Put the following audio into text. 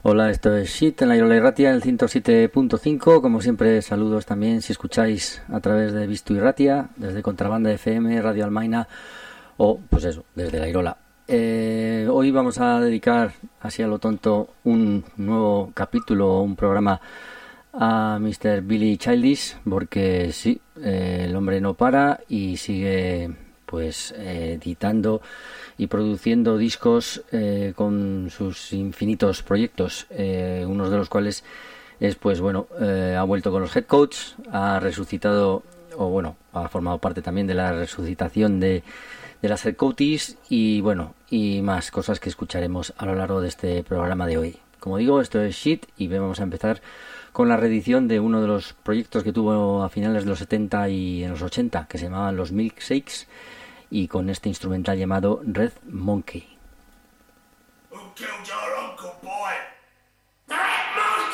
Hola, esto es Shit en la Irola Irratia, en el 107.5. Como siempre, saludos también si escucháis a través de Visto Irratia, desde Contrabanda FM, Radio Almaina o, pues eso, desde la Irola. Hoy vamos a dedicar, así a lo tonto, un nuevo capítulo, un programa a Mr. Billy Childish, porque sí, el hombre no para y sigue pues editando y produciendo discos con sus infinitos proyectos, unos de los cuales es pues bueno, ha vuelto con los Head Coach, ha resucitado, o bueno, ha formado parte también de la resucitación de las Head Coaches y bueno, y más cosas que escucharemos a lo largo de este programa de hoy. Como digo, esto es Shit y vamos a empezar con la reedición de uno de los proyectos que tuvo a finales de los 70 y en los 80, que se llamaban los Milkshakes, y con este instrumental llamado Red Monkey. Who killed your uncle, boy?